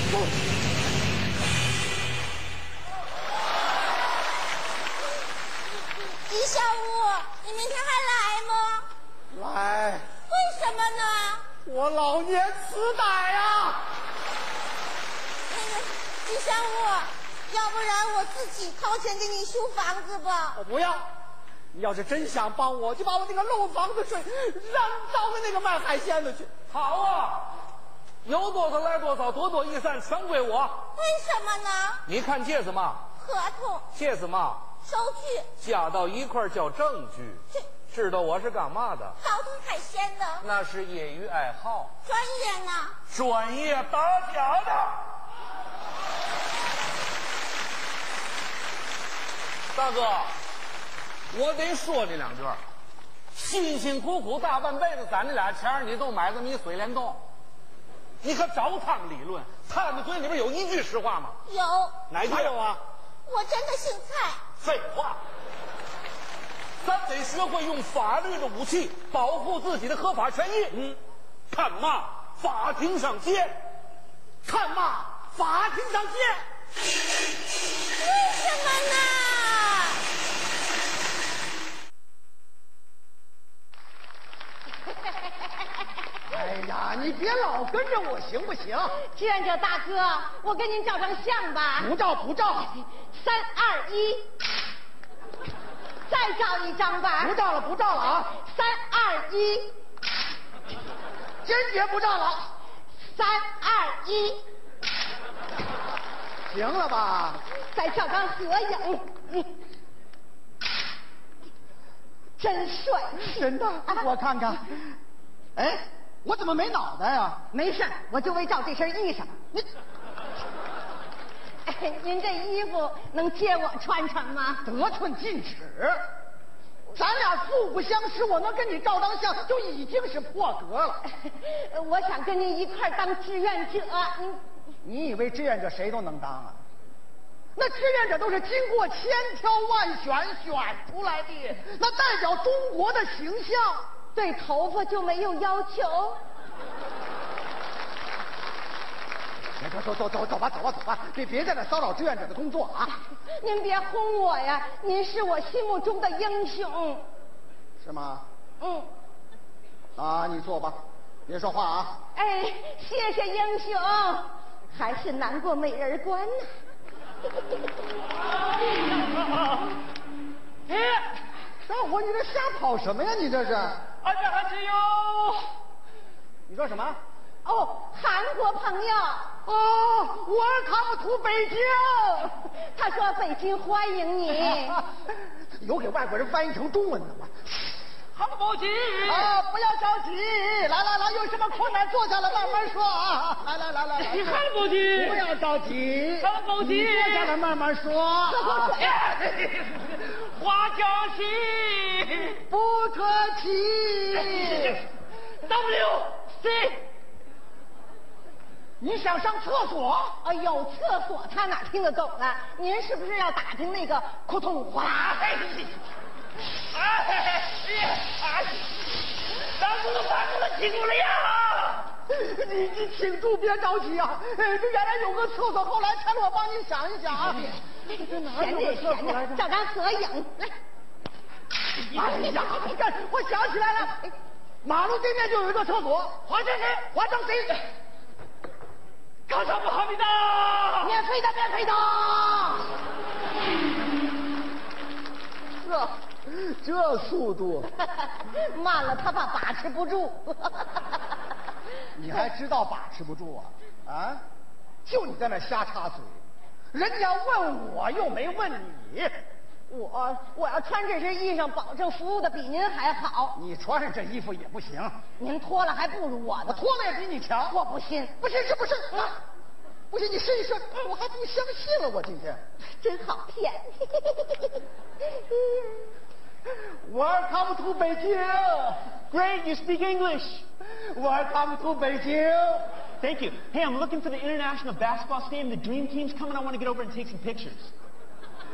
李小武，你明天还来吗？ 来。 为什么呢？ 我老年痴呆啊！ 李小武，要不然我自己掏钱给你修房子吧。 我不要。你要是真想帮我，就把我那个漏房子税让到了那个卖海鲜的去。 好啊，有多少来多少，多多益善，全归我。 为什么呢？ 你看这是嘛？ 合同。 这是嘛？ 收据。 加到一块叫证据。知道我是干嘛的？ 倒腾海鲜的。 那是业余爱好。 专业呢？ 专业打假的。大哥，我得说你两句。辛辛苦苦大半辈子攒这俩钱，你都买这么一水帘洞，你可找趟理论。他们嘴里边有一句实话吗？ 有。 哪句有啊？ 我真的姓蔡。 废话。咱得学会用法律的武器保护自己的合法权益。看嘛，法庭上见。 看嘛，法庭上见。 为什么呢？ 哎呀，你别老跟着我行不行？ 志愿者大哥，我跟您照张相吧。 不照不照。 3、2、1，再照一张吧。 不照了不照了啊 ！3、2、1， 坚决不照了。 3、2、1， 行了吧？ 再照张合影。真帅气！ 真的，我看看。哎，我怎么没脑袋呀？ 没事，我就为照这身衣裳。您这衣服能借我穿穿吗？ 得寸进尺，咱俩素不相识，我能跟你照张相就已经是破格了。 我想跟您一块当志愿者。 你以为志愿者谁都能当啊？那志愿者都是经过千挑万选选出来的，那代表中国的形象。 对头发就没有要求。 走吧，别在这骚扰志愿者的工作啊！ 您别轰我呀，您是我心目中的英雄。 是吗？啊，你坐吧，别说话啊。 哎，谢谢英雄，还是难过美人关呢。 哎，小伙，你这瞎跑什么呀？你这是？ 这还是有。 你说什么？ 哦，韩国朋友。 Welcome to 北京。 他说北京欢迎你。 有给外国人翻译成中文的吗？ 好不急啊，不要着急，来，有什么困难坐下来慢慢说啊！来， 你还不急？ 不要着急， 还不急？ 坐下来慢慢说。 花江西， 不客气。 WC。 你想上厕所？ 有厕所他哪听得懂啊？您是不是要打听那个扑通哗？ 咱不能把这个请住了呀！ 你请住，别着急啊！这原来有个厕所，后来拆了，我帮你想一想啊。 闲着，照张合影。 哎呀，我想起来了，马路对面就有一个厕所， 花江西。감사합니다。 免费的。 这速度慢了，他怕把持不住。 你还知道把持不住啊？啊，就你在那瞎插嘴，人家问我又没问你。 我要穿这身衣裳，保证服务的比您还好。 你穿上这衣服也不行， 您脱了还不如我呢。 我脱了也比你强。 我不信， 不信是不是？不信你试一试，我还不相信了。我今天真好骗。 Welcome to 北京。 Great, you speak English. Welcome to 北京。 Thank you. Hey, I'm looking for the International Basketball Stadium. The Dream Team's coming. I want to get over and take some pictures.